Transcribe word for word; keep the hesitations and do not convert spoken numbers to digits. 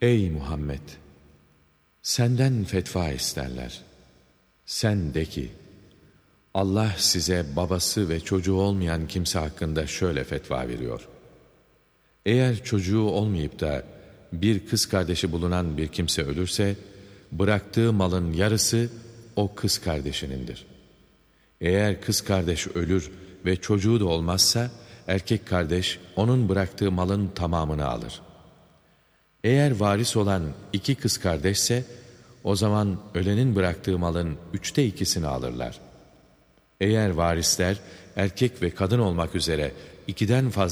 Ey Muhammed! Senden fetva isterler. Sen de ki, Allah size babası ve çocuğu olmayan kimse hakkında şöyle fetva veriyor. Eğer çocuğu olmayıp da bir kız kardeşi bulunan bir kimse ölürse, bıraktığı malın yarısı o kız kardeşinindir. Eğer kız kardeş ölür ve çocuğu da olmazsa, erkek kardeş onun bıraktığı malın tamamını alır. Eğer varis olan iki kız kardeşse, o zaman ölenin bıraktığı malın üçte ikisini alırlar. Eğer varisler erkek ve kadın olmak üzere ikiden fazla